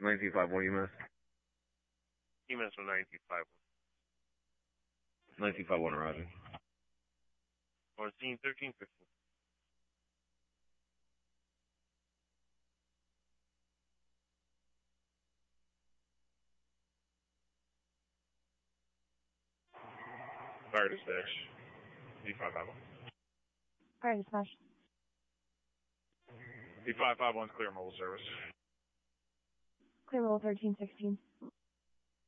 925, what do you miss? You missed on 925. 951, roger. On scene 1315. Fire dispatch. D551. Fire dispatch. D551's clear mobile service. Clear roll 1316.